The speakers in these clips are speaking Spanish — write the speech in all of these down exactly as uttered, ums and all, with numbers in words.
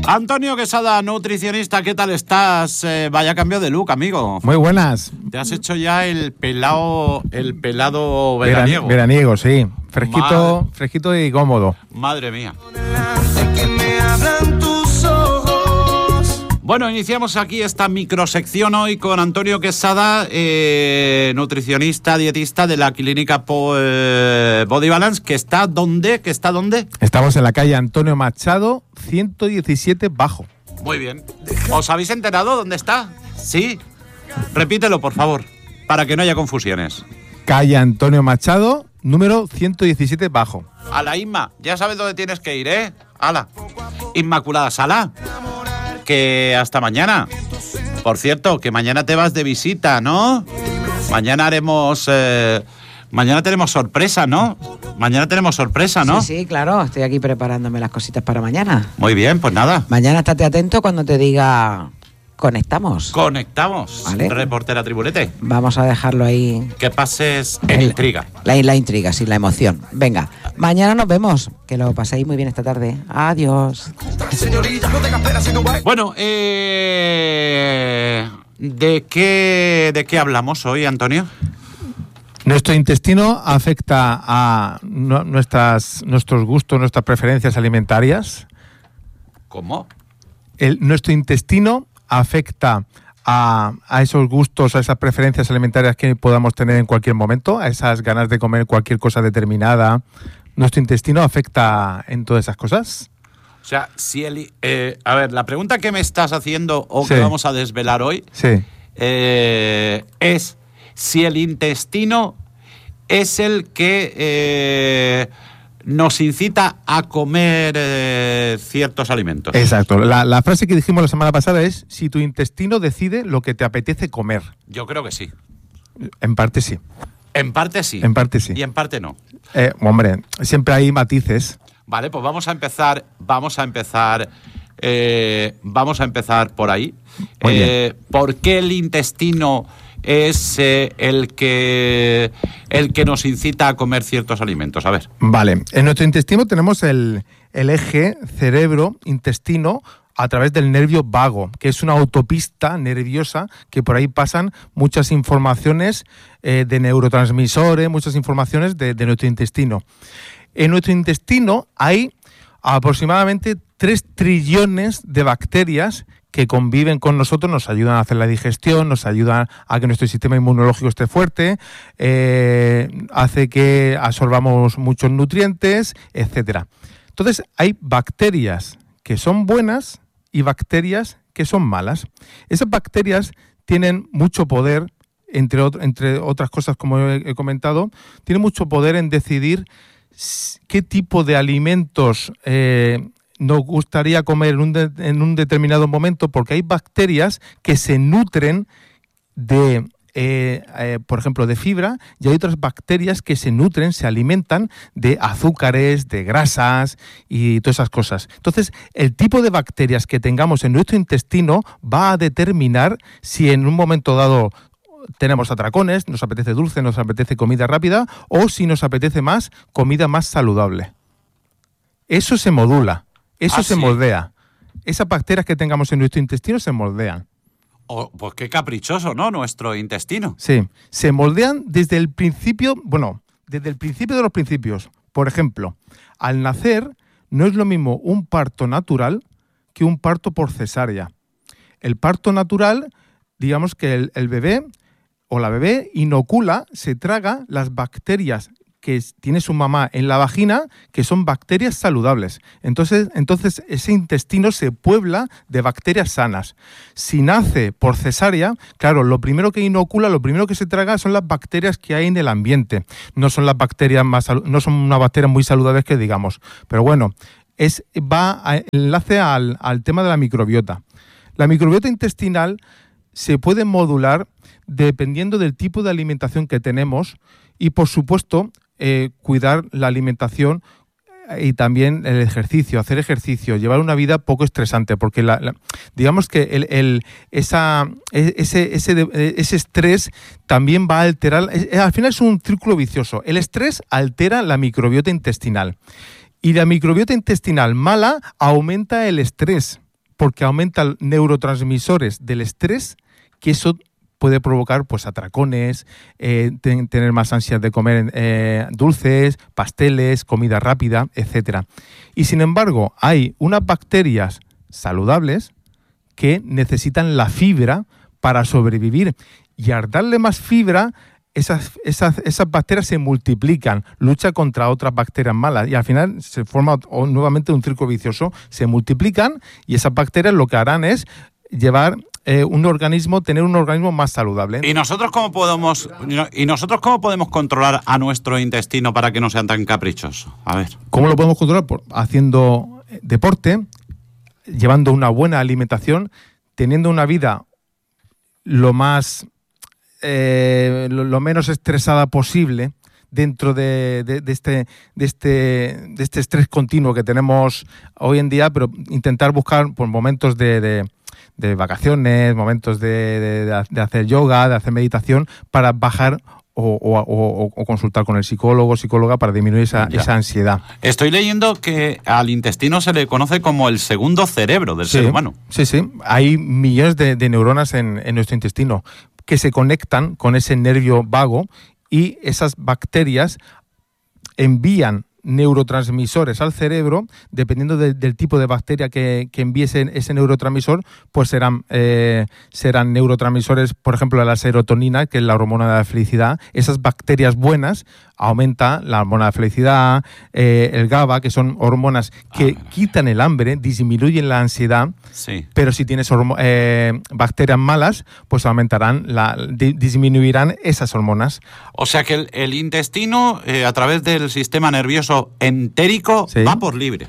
Antonio Quesada, nutricionista, ¿qué tal estás? Eh, vaya cambio de look, amigo. Muy buenas. Te has hecho ya el pelado, el pelado veraniego. Veraniego, sí. Fresquito, Madre. fresquito y cómodo. Madre mía. Bueno, iniciamos aquí esta microsección hoy con Antonio Quesada, eh, nutricionista, dietista de la clínica po, eh, Body Balance, que está ¿dónde? ¿Que está dónde? Estamos en la calle Antonio Machado, ciento diecisiete Bajo. Muy bien. ¿Os habéis enterado dónde está? ¿Sí? Repítelo, por favor, para que no haya confusiones. Calle Antonio Machado, número ciento diecisiete Bajo. A la Inma, ya sabes dónde tienes que ir, ¿eh? Hala. Inmaculada Sala. Que hasta mañana. Por cierto, que mañana te vas de visita, ¿no? Mañana haremos... Eh, mañana tenemos sorpresa, ¿no? Mañana tenemos sorpresa, ¿no? Sí, sí, claro. Estoy aquí preparándome las cositas para mañana. Muy bien, pues nada. Mañana estate atento cuando te diga... Conectamos. Conectamos. ¿Vale? Reportera Tribulete. Vamos a dejarlo ahí. Que pases en el, intriga. La, la intriga, sí, la emoción. Venga, mañana nos vemos. Que lo paséis muy bien esta tarde. Adiós. Bueno, eh, ¿de qué, ¿de qué hablamos hoy, Antonio? Nuestro intestino afecta a no, nuestras, nuestros gustos, nuestras preferencias alimentarias. ¿Cómo? El, nuestro intestino afecta a, a esos gustos, a esas preferencias alimentarias que podamos tener en cualquier momento, a esas ganas de comer cualquier cosa determinada. ¿Nuestro intestino afecta en todas esas cosas? O sea, si el... Eh, a ver, la pregunta que me estás haciendo o sí. que vamos a desvelar hoy sí. eh, es si el intestino es el que... Eh, nos incita a comer eh, ciertos alimentos. Exacto. La, la frase que dijimos la semana pasada es si tu intestino decide lo que te apetece comer. Yo creo que sí. En parte sí. En parte sí. En parte sí. Y en parte no. Eh, hombre, siempre hay matices. Vale, pues vamos a empezar, vamos a empezar, eh, vamos a empezar por ahí. Eh, ¿Por qué el intestino es eh, el que el que nos incita a comer ciertos alimentos? A ver. Vale, en nuestro intestino tenemos el, el eje cerebro-intestino a través del nervio vago, que es una autopista nerviosa que por ahí pasan muchas informaciones eh, de neurotransmisores, muchas informaciones de, de nuestro intestino. En nuestro intestino hay aproximadamente tres trillones de bacterias que conviven con nosotros, nos ayudan a hacer la digestión, nos ayudan a que nuestro sistema inmunológico esté fuerte, eh, hace que absorbamos muchos nutrientes, etcétera. Entonces, hay bacterias que son buenas y bacterias que son malas. Esas bacterias tienen mucho poder, entre, otro, entre otras cosas, como he, he comentado, tienen mucho poder en decidir qué tipo de alimentos eh, nos gustaría comer en un, de, en un determinado momento, porque hay bacterias que se nutren de, eh, eh, por ejemplo, de fibra, y hay otras bacterias que se nutren, se alimentan de azúcares, de grasas y todas esas cosas. Entonces, el tipo de bacterias que tengamos en nuestro intestino va a determinar si en un momento dado tenemos atracones, nos apetece dulce, nos apetece comida rápida, o si nos apetece más comida más saludable. Eso se modula. Eso ah, se ¿sí? moldea. Esas bacterias que tengamos en nuestro intestino se moldean. Oh, pues qué caprichoso, ¿no? Nuestro intestino. Sí, se moldean desde el principio, bueno, desde el principio de los principios. Por ejemplo, al nacer no es lo mismo un parto natural que un parto por cesárea. El parto natural, digamos que el, el bebé o la bebé inocula, se traga las bacterias que tiene su mamá en la vagina, que son bacterias saludables. Entonces, entonces ese intestino se puebla de bacterias sanas. Si nace por cesárea, claro, lo primero que inocula, lo primero que se traga son las bacterias que hay en el ambiente. No son las bacterias más, no son unas bacterias muy saludables que digamos. Pero bueno, es, va a, enlace al, al tema de la microbiota. La microbiota intestinal se puede modular dependiendo del tipo de alimentación que tenemos y, por supuesto, Eh, cuidar la alimentación y también el ejercicio, hacer ejercicio, llevar una vida poco estresante, porque la, la, digamos que el, el, esa, ese, ese, ese estrés también va a alterar, es, al final es un círculo vicioso. El estrés altera la microbiota intestinal y la microbiota intestinal mala aumenta el estrés. porque aumenta neurotransmisores del estrés, que eso puede provocar pues atracones, eh, ten, tener más ansias de comer eh, dulces, pasteles, comida rápida, etcétera. Y sin embargo, hay unas bacterias saludables que necesitan la fibra para sobrevivir. Y al darle más fibra, esas, esas, esas bacterias se multiplican, luchan contra otras bacterias malas y al final se forma nuevamente un círculo vicioso. Se multiplican y esas bacterias lo que harán es llevar eh, un organismo, tener un organismo más saludable. ¿Y nosotros cómo podemos y nosotros cómo podemos controlar a nuestro intestino para que no sean tan caprichosos? A ver. ¿Cómo lo podemos controlar? Por, haciendo deporte, llevando una buena alimentación, teniendo una vida lo más eh, lo, lo menos estresada posible dentro de, de, de, este, de, este, de este estrés continuo que tenemos hoy en día, pero intentar buscar por momentos de, de, de vacaciones, momentos de, de, de hacer yoga, de hacer meditación para bajar O, o, o, o consultar con el psicólogo o psicóloga para disminuir esa, esa ansiedad. Estoy leyendo que al intestino se le conoce como el segundo cerebro del sí, ser humano. Sí, sí. Hay millones de, de neuronas en, en nuestro intestino que se conectan con ese nervio vago y esas bacterias envían neurotransmisores al cerebro. Dependiendo de, del tipo de bacteria que, que envíe ese, ese neurotransmisor, pues serán, eh, serán neurotransmisores, por ejemplo, la serotonina, que es la hormona de la felicidad. Esas bacterias buenas aumenta la hormona de felicidad, eh, el GABA, que son hormonas que ah, quitan el hambre, disminuyen la ansiedad, sí. Pero si tienes eh, bacterias malas, pues aumentarán, la, di, disminuirán esas hormonas. O sea que el, el intestino, eh, a través del sistema nervioso entérico, sí. va por libre.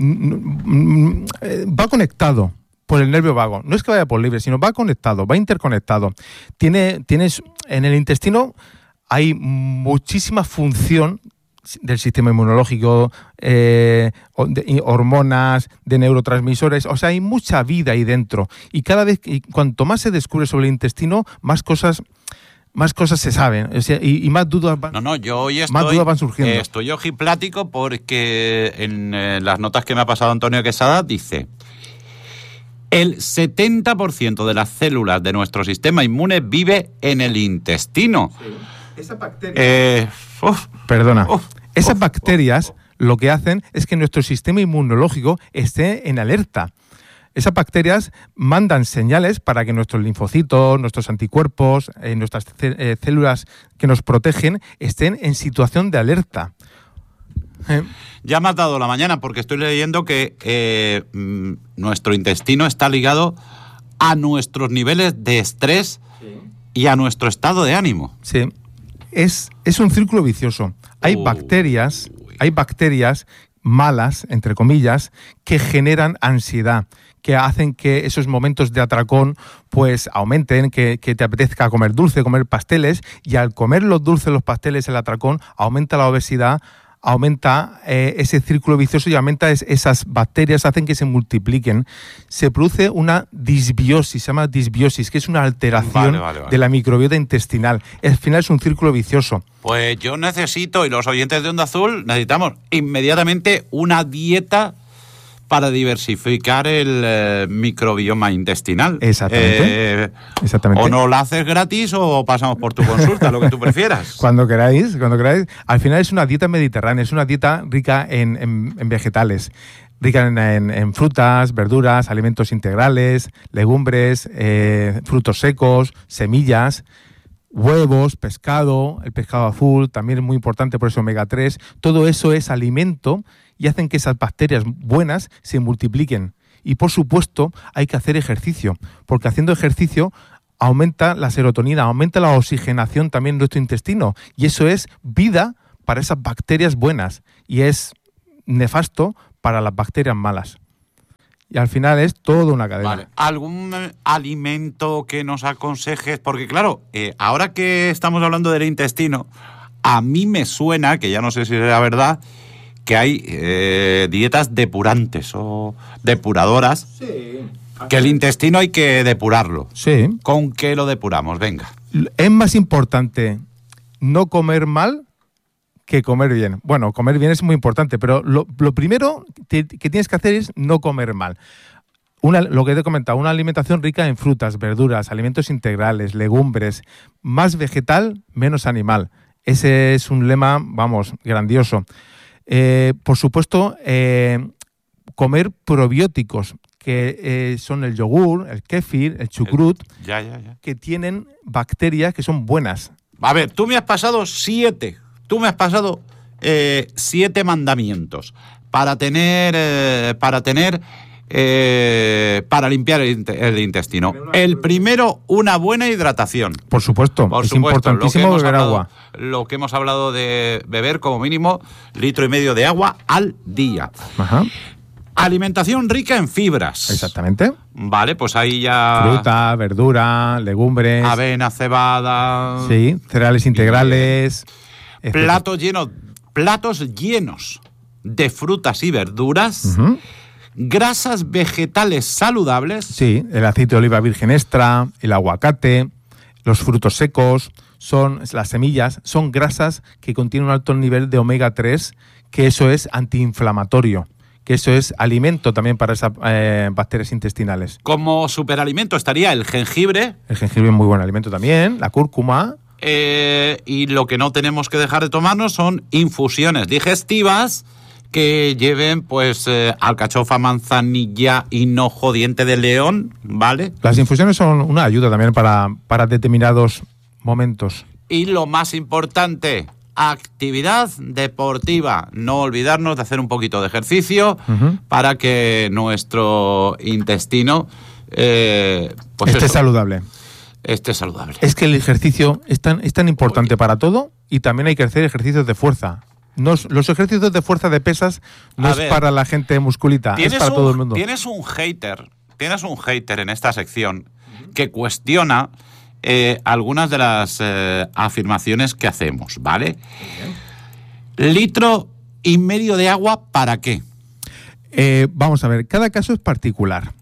Va conectado por el nervio vago. No es que vaya por libre, sino va conectado, va interconectado. Tiene, tienes en el intestino hay muchísima función del sistema inmunológico, eh, de hormonas, de neurotransmisores, o sea, hay mucha vida ahí dentro. Y cada vez, y cuanto más se descubre sobre el intestino, más cosas, más cosas se saben, o sea, y, y más dudas van, no, no, yo hoy estoy, más dudas van surgiendo. Eh, estoy ojiplático porque en eh, las notas que me ha pasado Antonio Quesada dice: el setenta por ciento de las células de nuestro sistema inmune vive en el intestino. Sí. Esas bacterias... Eh, uf, Perdona. Uf, Esas uf, bacterias uf, uf. lo que hacen es que nuestro sistema inmunológico esté en alerta. Esas bacterias mandan señales para que nuestros linfocitos, nuestros anticuerpos, eh, nuestras c- eh, células que nos protegen estén en situación de alerta. Eh. Ya me has dado la mañana porque estoy leyendo que eh, mm, nuestro intestino está ligado a nuestros niveles de estrés sí. y a nuestro estado de ánimo. Sí. Es, es un círculo vicioso. Hay oh. bacterias, hay bacterias malas, entre comillas, que generan ansiedad, que hacen que esos momentos de atracón pues aumenten, que, que te apetezca comer dulce, comer pasteles, y al comer los dulces, los pasteles, el atracón, aumenta la obesidad, aumenta eh, ese círculo vicioso y aumenta es, esas bacterias, hacen que se multipliquen. Se produce una disbiosis, se llama disbiosis, que es una alteración vale, vale, vale. de la microbiota intestinal. Al final es un círculo vicioso. Pues yo necesito, y los oyentes de Onda Azul, necesitamos inmediatamente una dieta para diversificar el eh, microbioma intestinal. Exactamente. Eh, Exactamente. O no la haces gratis o pasamos por tu consulta, lo que tú prefieras. Cuando queráis, cuando queráis. Al final es una dieta mediterránea, es una dieta rica en, en, en vegetales, rica en, en, en frutas, verduras, alimentos integrales, legumbres, eh, frutos secos, semillas, huevos, pescado, el pescado azul, también es muy importante por eso omega tres. Todo eso es alimento y hacen que esas bacterias buenas se multipliquen. Y por supuesto hay que hacer ejercicio, porque haciendo ejercicio aumenta la serotonina, aumenta la oxigenación también en nuestro intestino, y eso es vida para esas bacterias buenas y es nefasto para las bacterias malas. Y al final es toda una cadena. Vale. ¿Algún alimento que nos aconsejes? Porque claro, eh, ahora que estamos hablando del intestino, a mí me suena, que ya no sé si es la verdad, que hay eh, dietas depurantes o depuradoras. Sí. Que el intestino hay que depurarlo. Sí. ¿Con qué lo depuramos? Venga. Es más importante no comer mal que comer bien. Bueno, comer bien es muy importante, pero lo, lo primero que, que tienes que hacer es no comer mal. una, lo que te he comentado, una alimentación rica en frutas, verduras, alimentos integrales, legumbres, más vegetal, menos animal. Ese es un lema, vamos, grandioso. Eh, por supuesto, eh, comer probióticos, que eh, son el yogur, el kéfir, el chucrut, el, ya, ya, ya. que tienen bacterias que son buenas. A ver, tú me has pasado siete, tú me has pasado eh, siete mandamientos para tener, eh, para tener, eh, para limpiar el, el intestino. El primero, una buena hidratación. Por supuesto, Por es supuesto, importantísimo lo que hemos beber hablado, agua. Lo que hemos hablado de beber como mínimo litro y medio de agua al día. Ajá. Alimentación rica en fibras. Exactamente. Vale, pues ahí ya... Fruta, verdura, legumbres. Avena, cebada... Sí, cereales integrales. etcétera. Platos llenos, platos llenos de frutas y verduras. Uh-huh. Grasas vegetales saludables. Sí, el aceite de oliva virgen extra, el aguacate, los frutos secos, son las semillas, son grasas que contienen un alto nivel de omega tres, que eso es antiinflamatorio, que eso es alimento también para esas eh, bacterias intestinales. Como superalimento estaría el jengibre. El jengibre es muy buen alimento también, la cúrcuma. Eh, y lo que no tenemos que dejar de tomarnos son infusiones digestivas que lleven pues eh, alcachofa, manzanilla, hinojo, diente de león, ¿vale? Las infusiones son una ayuda también para, para determinados momentos. Y lo más importante, actividad deportiva. No olvidarnos de hacer un poquito de ejercicio uh-huh. para que nuestro intestino eh, pues esté eso, saludable. Esté saludable. Es que el ejercicio es tan, es tan importante para todo, y también hay que hacer ejercicios de fuerza. No, los ejercicios de fuerza de pesas no A es ver, para la gente musculita, es para un, todo el mundo. Tienes un hater, tienes un hater en esta sección uh-huh. que cuestiona eh, algunas de las eh, afirmaciones que hacemos, ¿vale? Uh-huh. Litro y medio de agua, ¿para qué? Eh, vamos a ver, cada caso es particular.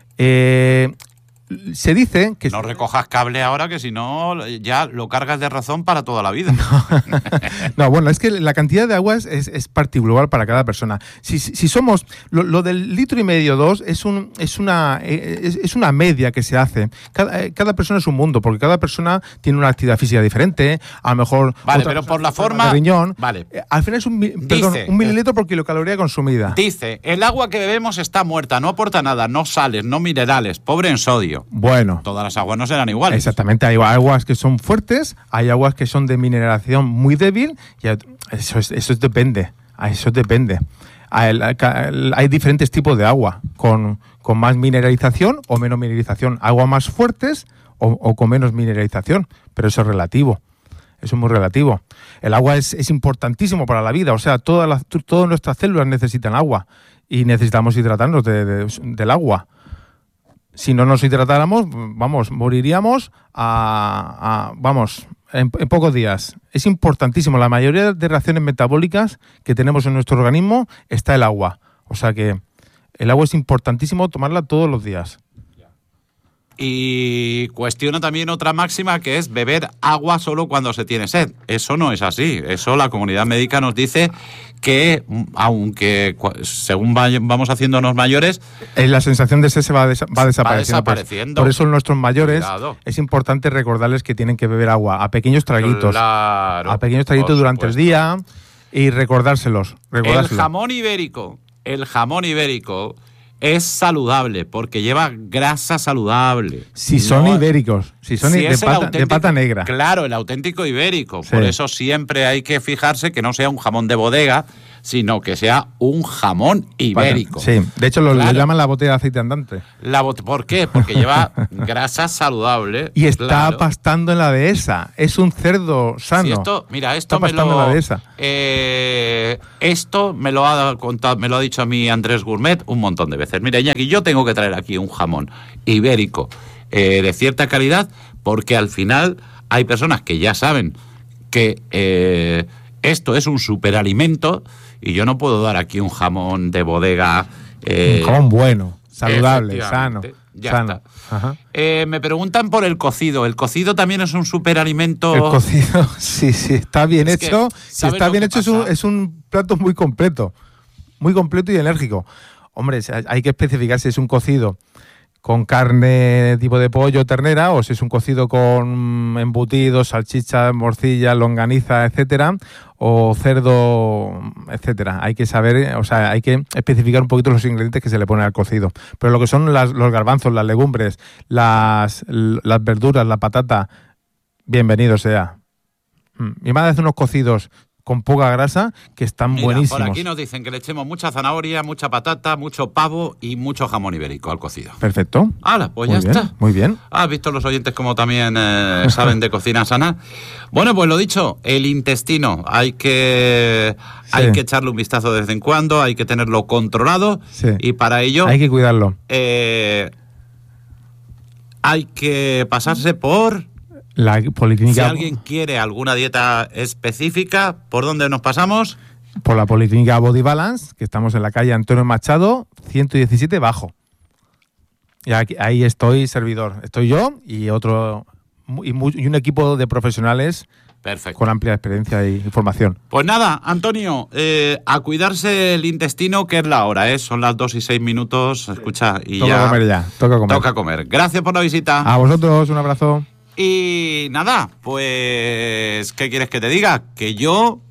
Eh, se dice que... No recojas cable ahora, que si no ya lo cargas de razón para toda la vida. No, no bueno, es que la cantidad de agua es, es, es particular para cada persona. Si, si, si somos... Lo, lo del litro y medio, dos, es, un, es, una, es, es una media que se hace. Cada, cada persona es un mundo, porque cada persona tiene una actividad física diferente, a lo mejor... Vale, pero por la forma... De riñón. Vale. Al final es un, perdón, dice, un mililitro por kilocaloría consumida. Dice, el agua que bebemos está muerta, no aporta nada, no sales, no minerales, pobre en sodio. Bueno. Todas las aguas no serán iguales. Exactamente, hay aguas que son fuertes, hay aguas que son de mineralización muy débil, y eso, es, eso es depende, eso depende. Hay, hay diferentes tipos de agua, con, con más mineralización o menos mineralización, aguas más fuertes o, o con menos mineralización, pero eso es relativo. Eso es muy relativo. El agua es, es importantísimo para la vida, o sea, todas, las, todas nuestras células necesitan agua y necesitamos hidratarnos de, de, del agua. Si no nos hidratáramos, vamos, moriríamos a, a vamos, en, en pocos días. Es importantísimo. La mayoría de reacciones metabólicas que tenemos en nuestro organismo está el agua. O sea que el agua es importantísimo tomarla todos los días. Y cuestiona también otra máxima, que es beber agua solo cuando se tiene sed. Eso no es así. Eso la comunidad médica nos dice que, aunque según vamos haciéndonos mayores... La sensación de sed se va, desa- va desapareciendo. Va desapareciendo. Por, por eso nuestros mayores Cuidado. Es importante recordarles que tienen que beber agua a pequeños traguitos. Claro, a pequeños traguitos durante el día y recordárselos. recordárselos. El jamón ibérico, el jamón ibérico... es saludable porque lleva grasa saludable. Si son no, ibéricos, si son si de, pata, de pata negra. Claro, el auténtico ibérico. Sí. Por eso siempre hay que fijarse que no sea un jamón de bodega, sino que sea un jamón ibérico. Sí, de hecho lo, Claro. lo llaman la botella de aceite andante. La bot- ¿Por qué? Porque lleva grasa saludable. Y está claro. pastando en la dehesa. Es un cerdo sano. Sí, esto, mira, esto está me pastando lo, en la dehesa. eh, esto me lo ha contado, me lo ha dicho a mí Andrés Gourmet un montón de veces. Mira, Iñaki, yo tengo que traer aquí un jamón ibérico eh, de cierta calidad, porque al final hay personas que ya saben que eh, esto es un superalimento y yo no puedo dar aquí un jamón de bodega. Eh, un jamón bueno, saludable, sano. efectivamente. Ya sano. está. Ajá. Eh, me preguntan por el cocido. ¿El cocido también es un superalimento? El cocido, sí, sí, está bien Es que, hecho. Si ¿sabes está lo bien que hecho, es un, pasa? es un plato muy completo. Muy completo y enérgico. Hombre, hay que especificar si es un cocido con carne tipo de pollo, ternera, o si es un cocido con embutidos, salchichas, morcilla, longaniza, etcétera, o cerdo, etcétera. Hay que saber, o sea, hay que especificar un poquito los ingredientes que se le ponen al cocido. Pero lo que son las, los garbanzos, las legumbres, las, las verduras, la patata, bienvenido sea. Mi madre hace unos cocidos con poca grasa que están Mira, buenísimos. Por aquí nos dicen que le echemos mucha zanahoria, mucha patata, mucho pavo y mucho jamón ibérico al cocido. Perfecto. ¡Hala! Pues muy ya bien, está. Muy bien. ¿Has visto los oyentes como también eh, saben de cocina sana? Bueno, pues lo dicho, el intestino hay que sí. hay que echarle un vistazo de vez en cuando, hay que tenerlo controlado sí. y para ello hay que cuidarlo. Eh, hay que pasarse por la policlínica. Si alguien quiere alguna dieta específica, ¿por dónde nos pasamos? Por la Policlínica Body Balance, que estamos en la calle Antonio Machado, ciento diecisiete Bajo. Y aquí, ahí estoy, servidor. Estoy yo y otro y, y un equipo de profesionales. Perfecto. Con amplia experiencia y formación. Pues nada, Antonio, eh, a cuidarse el intestino, que es la hora, ¿eh? Son las dos y seis minutos, escucha, y toca ya... comer ya, toca comer. Toca comer. Gracias por la visita. A vosotros, un abrazo. Y nada, pues, ¿qué quieres que te diga? Que yo...